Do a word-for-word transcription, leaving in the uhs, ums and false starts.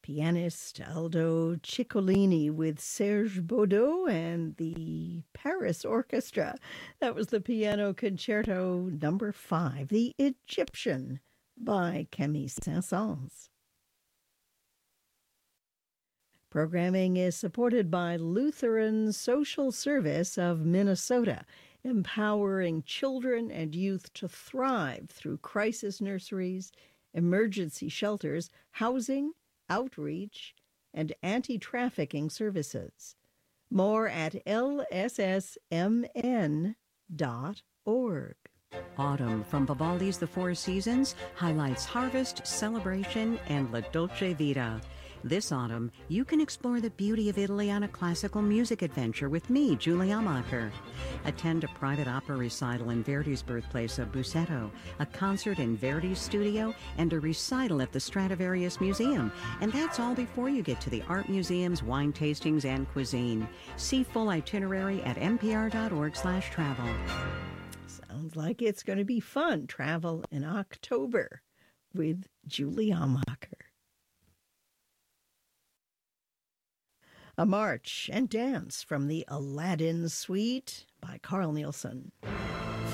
pianist Aldo Ciccolini with Serge Boudot and the Paris Orchestra. That was the Piano Concerto number five, The Egyptian, by Camille Saint-Saëns. Programming is supported by Lutheran Social Service of Minnesota, empowering children and youth to thrive through crisis nurseries, emergency shelters, housing, outreach, and anti-trafficking services. More at L S S M N dot org. Autumn from Vivaldi's The Four Seasons highlights harvest, celebration, and La Dolce Vita. This autumn, you can explore the beauty of Italy on a classical music adventure with me, Julie Amacher. Attend a private opera recital in Verdi's birthplace of Busseto, a concert in Verdi's studio, and a recital at the Stradivarius Museum. And that's all before you get to the art museums, wine tastings, and cuisine. See full itinerary at npr.org slash travel. Sounds like it's going to be fun. Travel in October with Julie Amacher. A march and dance from the Aladdin Suite by Carl Nielsen.